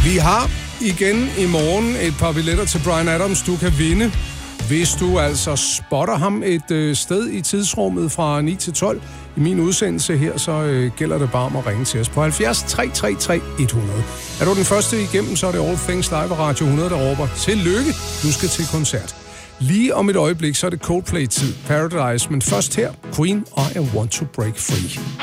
Vi har igen i morgen et par billetter til Bryan Adams, du kan vinde. Hvis du altså spotter ham et sted i tidsrummet fra 9 til 12 i min udsendelse her, så gælder det bare om at ringe til os på 70 333 100. Er du den første igennem, så er det All Things Live og Radio 100, der råber tillykke, du skal til koncert. Lige om et øjeblik, så er det Coldplay-tid, Paradise, men først her, Queen, I Want to Break Free.